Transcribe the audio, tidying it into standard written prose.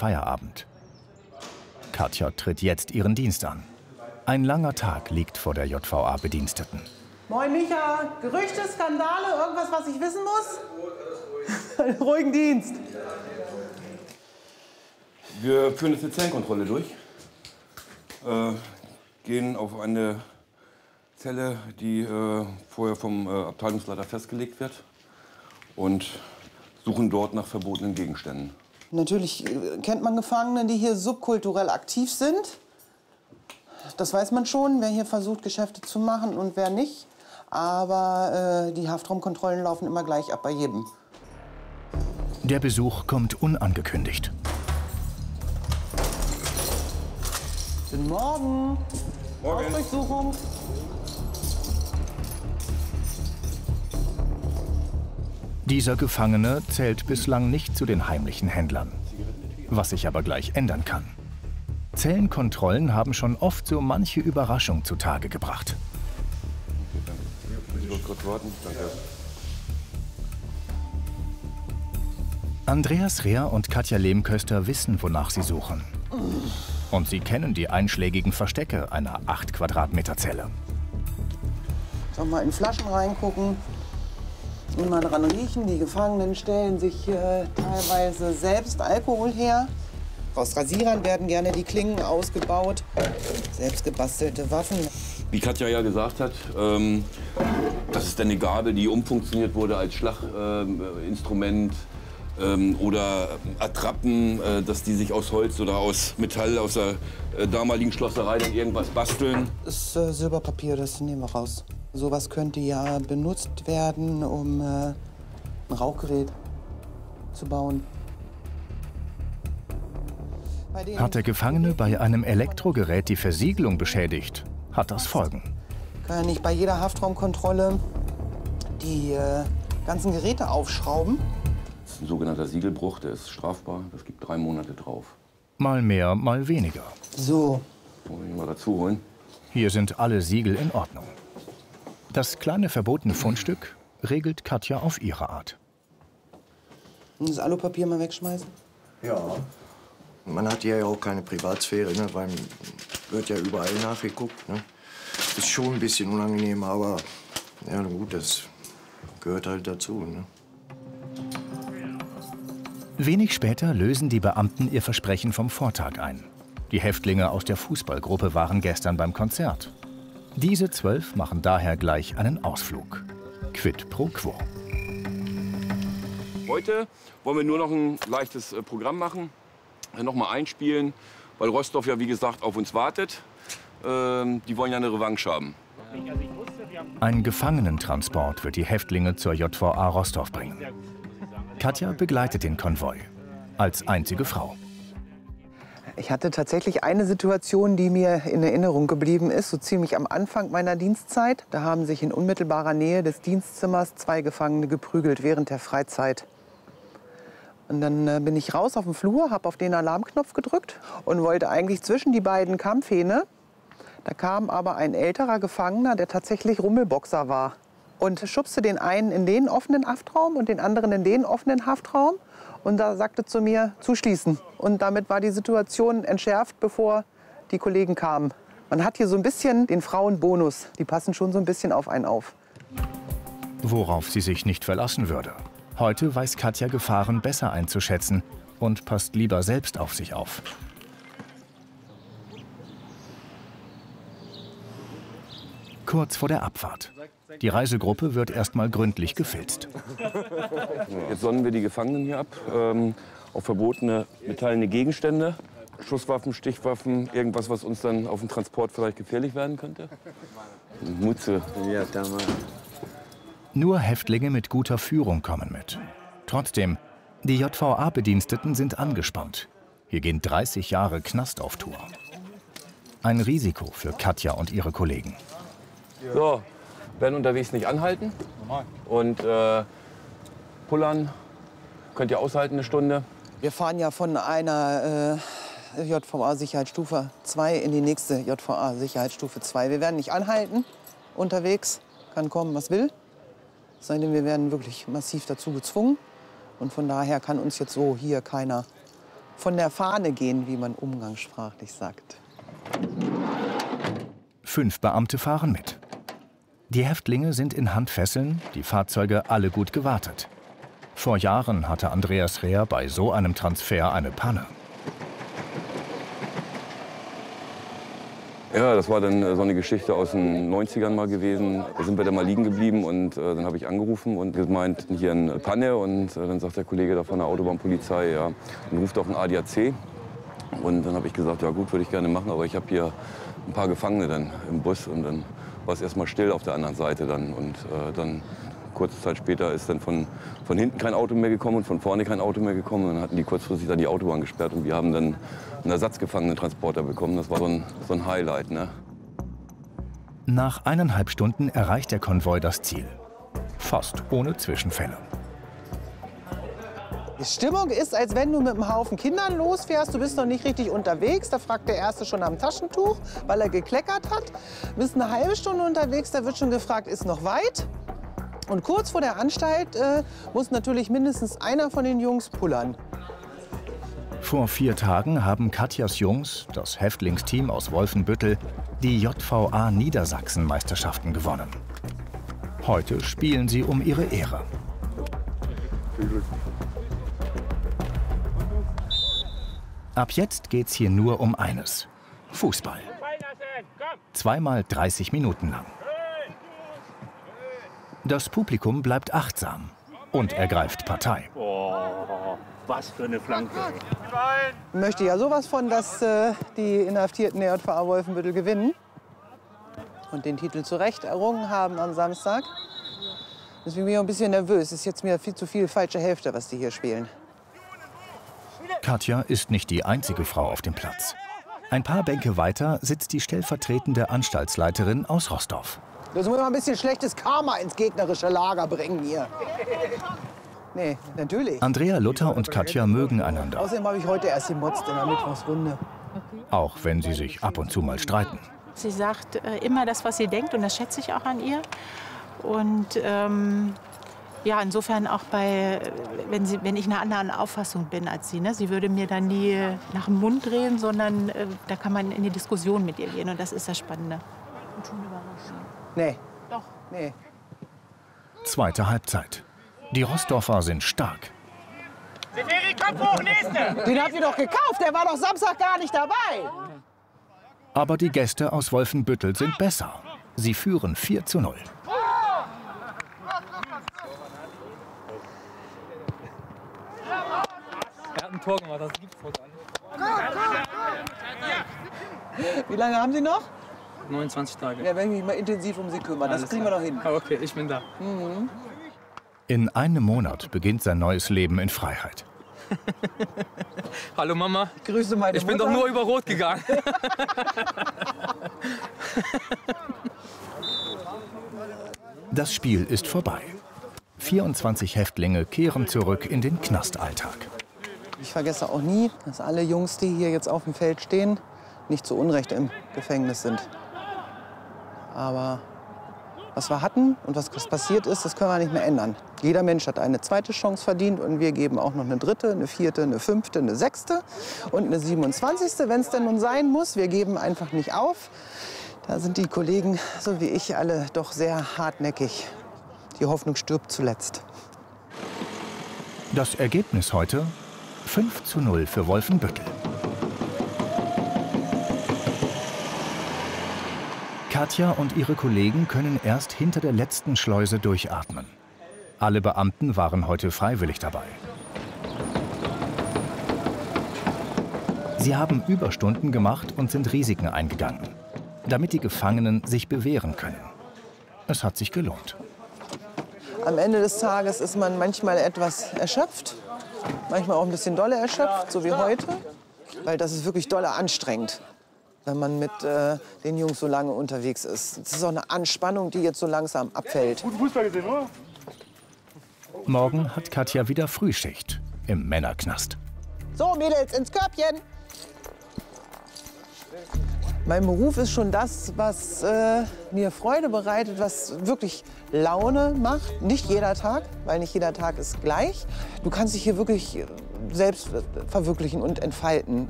Feierabend. Katja tritt jetzt ihren Dienst an. Ein langer Tag liegt vor der JVA-Bediensteten. Moin Micha, Gerüchte, Skandale, irgendwas, was ich wissen muss? Ruhigen Dienst. Wir führen jetzt eine Zellenkontrolle durch. Gehen auf eine Zelle, die vorher vom Abteilungsleiter festgelegt wird. Und suchen dort nach verbotenen Gegenständen. Natürlich kennt man Gefangene, die hier subkulturell aktiv sind. Das weiß man schon, wer hier versucht, Geschäfte zu machen und wer nicht. Aber die Haftraumkontrollen laufen immer gleich ab bei jedem. Der Besuch kommt unangekündigt. Guten Morgen. Morgen. Hausdurchsuchung. Dieser Gefangene zählt bislang nicht zu den heimlichen Händlern. Was sich aber gleich ändern kann. Zellenkontrollen haben schon oft so manche Überraschung zutage gebracht. Ich muss kurz warten. Danke. Andreas Rehr und Katja Lehmköster wissen, wonach sie suchen. Und sie kennen die einschlägigen Verstecke einer 8 Quadratmeter Zelle. Sollen wir mal in Flaschen reingucken? Und mal dran riechen. Die Gefangenen stellen sich teilweise selbst Alkohol her. Aus Rasierern werden gerne die Klingen ausgebaut. Selbst gebastelte Waffen. Wie Katja ja gesagt hat, das ist eine Gabel, die umfunktioniert wurde als Schlaginstrument oder Attrappen, dass die sich aus Holz oder aus Metall aus der damaligen Schlosserei dann irgendwas basteln. Das ist Silberpapier, das nehmen wir raus. Sowas könnte ja benutzt werden, um ein Rauchgerät zu bauen. Hat der Gefangene bei einem Elektrogerät die Versiegelung beschädigt, hat das Folgen. Kann ja nicht bei jeder Haftraumkontrolle die ganzen Geräte aufschrauben. Das ist ein sogenannter Siegelbruch, der ist strafbar. Das gibt 3 Monate drauf. Mal mehr, mal weniger. So. Wollen wir ihn mal dazu holen? Hier sind alle Siegel in Ordnung. Das kleine verbotene Fundstück regelt Katja auf ihre Art. Das Alupapier mal wegschmeißen? Ja. Man hat hier ja auch keine Privatsphäre, ne, weil wird ja überall nachgeguckt. Ne. Ist schon ein bisschen unangenehm, aber ja, gut, das gehört halt dazu. Ne. Wenig später lösen die Beamten ihr Versprechen vom Vortag ein. Die Häftlinge aus der Fußballgruppe waren gestern beim Konzert. Diese 12 machen daher gleich einen Ausflug. Quid pro quo. Heute wollen wir nur noch ein leichtes Programm machen, noch mal einspielen, weil Rostov ja wie gesagt auf uns wartet. Die wollen ja eine Revanche haben. Ein Gefangenentransport wird die Häftlinge zur JVA Rostov bringen. Katja begleitet den Konvoi als einzige Frau. Ich hatte tatsächlich eine Situation, die mir in Erinnerung geblieben ist, so ziemlich am Anfang meiner Dienstzeit. Da haben sich in unmittelbarer Nähe des Dienstzimmers 2 Gefangene geprügelt während der Freizeit. Und dann bin ich raus auf den Flur, habe auf den Alarmknopf gedrückt und wollte eigentlich zwischen die beiden Kampfhähne. Da kam aber ein älterer Gefangener, der tatsächlich Rummelboxer war. Und schubste den einen in den offenen Haftraum und den anderen in den offenen Haftraum. Und da sagte zu mir, zuschließen. Und damit war die Situation entschärft, bevor die Kollegen kamen. Man hat hier so ein bisschen den Frauenbonus. Die passen schon so ein bisschen auf einen auf. Worauf sie sich nicht verlassen würde. Heute weiß Katja Gefahren besser einzuschätzen und passt lieber selbst auf sich auf. Kurz vor der Abfahrt. Die Reisegruppe wird erstmal gründlich gefilzt. Jetzt sonnen wir die Gefangenen hier ab auf verbotene metallene Gegenstände. Schusswaffen, Stichwaffen, irgendwas, was uns dann auf dem Transport vielleicht gefährlich werden könnte. Mutze. Ja, da mal. Nur Häftlinge mit guter Führung kommen mit. Trotzdem, die JVA-Bediensteten sind angespannt. Hier gehen 30 Jahre Knast auf Tour. Ein Risiko für Katja und ihre Kollegen. So, werden unterwegs nicht anhalten und pullern. Könnt ihr aushalten eine Stunde? Wir fahren ja von einer JVA Sicherheitsstufe 2 in die nächste JVA Sicherheitsstufe 2. Wir werden nicht anhalten unterwegs, kann kommen, was will. Es sei denn, wir werden wirklich massiv dazu gezwungen. Und von daher kann uns jetzt so hier keiner von der Fahne gehen, wie man umgangssprachlich sagt. 5 Beamte fahren mit. Die Häftlinge sind in Handfesseln, die Fahrzeuge alle gut gewartet. Vor Jahren hatte Andreas Rehr bei so einem Transfer eine Panne. Ja, das war dann so eine Geschichte aus den 90ern mal gewesen. Da sind wir dann mal liegen geblieben und dann habe ich angerufen und gemeint, hier eine Panne. Und dann sagt der Kollege da von der Autobahnpolizei, ja, dann ruft auch ein ADAC. Und dann habe ich gesagt, ja gut, würde ich gerne machen, aber ich habe hier ein paar Gefangene dann im Bus. Und dann war es erstmal still auf der anderen Seite dann. Und dann kurze Zeit später ist dann von hinten kein Auto mehr gekommen und von vorne kein Auto mehr gekommen. Und dann hatten die kurzfristig dann die Autobahn gesperrt und wir haben dann einen Ersatzgefangenentransporter bekommen. Das war so ein Highlight, ne? Nach 1,5 Stunden erreicht der Konvoi das Ziel. Fast ohne Zwischenfälle. Die Stimmung ist, als wenn du mit einem Haufen Kindern losfährst. Du bist noch nicht richtig unterwegs. Da fragt der Erste schon am Taschentuch, weil er gekleckert hat. Du bist eine halbe Stunde unterwegs, da wird schon gefragt, ist noch weit? Und kurz vor der Anstalt muss natürlich mindestens einer von den Jungs pullern. Vor 4 Tagen haben Katjas Jungs, das Häftlingsteam aus Wolfenbüttel, die JVA Niedersachsen-Meisterschaften gewonnen. Heute spielen sie um ihre Ehre. Ab jetzt geht's hier nur um eines: Fußball. 2-mal 30 Minuten lang. Das Publikum bleibt achtsam und ergreift Partei. Oh, was für eine Flanke. Ich möchte ja sowas von, dass die Inhaftierten der JVA Wolfenbüttel gewinnen und den Titel zu Recht errungen haben am Samstag. Deswegen bin ich auch ein bisschen nervös. Es ist jetzt mir viel zu viel falsche Hälfte, was die hier spielen. Katja ist nicht die einzige Frau auf dem Platz. Ein paar Bänke weiter sitzt die stellvertretende Anstaltsleiterin aus Rostorf. Das muss mal ein bisschen schlechtes Karma ins gegnerische Lager bringen hier. Nee, natürlich. Andrea Luther und Katja mögen einander, Außerdem habe ich heute erst gemotzt in der Mittwochsrunde. auch wenn sie sich ab und zu mal streiten. Sie sagt immer das, was sie denkt, und das schätze ich auch an ihr. Und ja, insofern auch wenn ich einer anderen Auffassung bin als sie. Ne? Sie würde mir dann nie nach dem Mund drehen, sondern da kann man in die Diskussion mit ihr gehen. Und das ist das Spannende. Und schon überraschend. Nee. Doch. Nee. Zweite Halbzeit. Die Rostorfer sind stark. Seferi, Kopf hoch, nächste! Den habt ihr doch gekauft, der war doch Samstag gar nicht dabei. Aber die Gäste aus Wolfenbüttel sind besser. Sie führen 4:0. Er hat ein Tor gemacht, das gibt's wohl gar nicht. Wie lange haben Sie noch? 29 Tage. Ja, werde ich mich mal intensiv um Sie kümmern. Das kriegen wir noch hin. Ah, okay, ich bin da. In einem Monat beginnt sein neues Leben in Freiheit. Hallo Mama. Grüße meine Ich bin Mutter. doch nur über Rot gegangen. Das Spiel ist vorbei. 24 Häftlinge kehren zurück in den Knastalltag. Ich vergesse auch nie, dass alle Jungs, die hier jetzt auf dem Feld stehen, nicht zu Unrecht im Gefängnis sind. Aber was wir hatten und was passiert ist, das können wir nicht mehr ändern. Jeder Mensch hat eine zweite Chance verdient und wir geben auch noch eine dritte, eine vierte, eine fünfte, eine sechste und eine 27., wenn es denn nun sein muss. Wir geben einfach nicht auf. Da sind die Kollegen, so wie ich, alle doch sehr hartnäckig. Die Hoffnung stirbt zuletzt. Das Ergebnis heute: 5:0 für Wolfenbüttel. Katja und ihre Kollegen können erst hinter der letzten Schleuse durchatmen. Alle Beamten waren heute freiwillig dabei. Sie haben Überstunden gemacht und sind Risiken eingegangen, damit die Gefangenen sich bewähren können. Es hat sich gelohnt. Am Ende des Tages ist man manchmal etwas erschöpft, manchmal auch ein bisschen dolle erschöpft, so wie heute. Weil das ist wirklich dolle anstrengend, wenn man mit den Jungs so lange unterwegs ist. Es ist auch eine Anspannung, die jetzt so langsam abfällt. Guten Fußball gesehen, oder? Morgen hat Katja wieder Frühschicht im Männerknast. So, Mädels, ins Körbchen! Mein Beruf ist schon das, was mir Freude bereitet, was wirklich Laune macht. Nicht jeder Tag, weil nicht jeder Tag ist gleich. Du kannst dich hier wirklich selbst verwirklichen und entfalten.